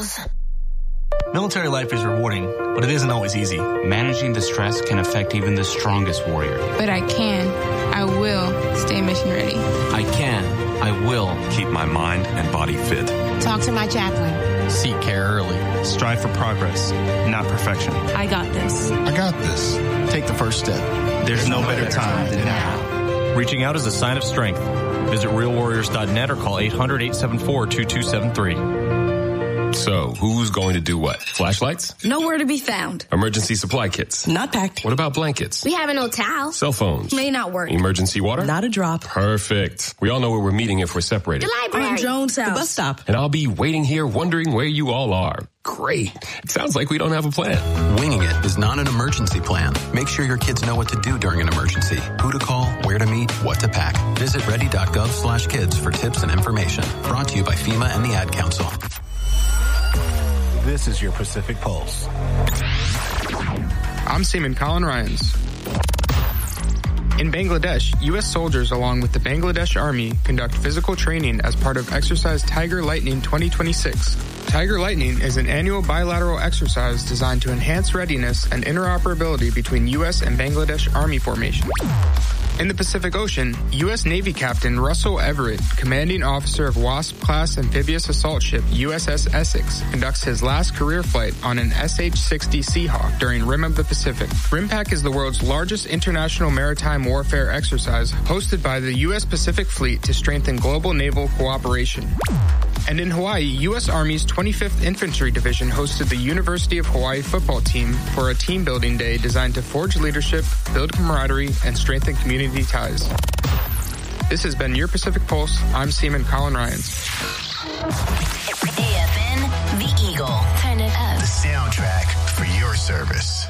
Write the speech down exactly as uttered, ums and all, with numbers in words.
Eagles. Military life is rewarding, but it isn't always easy. Managing the stress can affect even the strongest warrior. But I can, I will stay mission ready. I can, I will keep my mind and body fit. Talk to my chaplain. Seek care early. Strive for progress, not perfection. I got this. I got this. Take the first step. There's, There's no, no better, better time, time than now. now. Reaching out is a sign of strength. Visit real warriors dot net or call eight hundred, eight seven four, two two seven three. So, who's going to do what? Flashlights? Nowhere to be found. Emergency supply kits? Not packed. What about blankets? We have no towels. Cell phones? May not work. Emergency water? Not a drop. Perfect. We all know where we're meeting if we're separated. The library. On Jones House. The bus stop. And I'll be waiting here wondering where you all are. Great. It sounds like we don't have a plan. Winging it is not an emergency plan. Make sure your kids know what to do during an emergency. Who to call, where to meet, what to pack. Visit ready.gov slash kids for tips and information. Brought to you by FEMA and the Ad Council. This is your Pacific Pulse. I'm Seaman Colin Ryans. In Bangladesh, U S soldiers along with the Bangladesh Army conduct physical training as part of Exercise Tiger Lightning twenty twenty-six. Tiger Lightning is an annual bilateral exercise designed to enhance readiness and interoperability between U S and Bangladesh Army formations. In the Pacific Ocean, U S Navy Captain Russell Everett, commanding officer of WASP-class amphibious assault ship U S S Essex, conducts his last career flight on an S H sixty Seahawk during Rim of the Pacific. RIMPAC is the world's largest international maritime warfare exercise hosted by the U S Pacific Fleet to strengthen global naval cooperation. And in Hawaii, U S Army's twenty-fifth Infantry Division hosted the University of Hawaii football team for a team building day designed to forge leadership, build camaraderie, and strengthen community ties. This has been your Pacific Pulse. I'm Seaman Colin Ryans. A F N, The Eagle. Turn it up. The soundtrack for your service.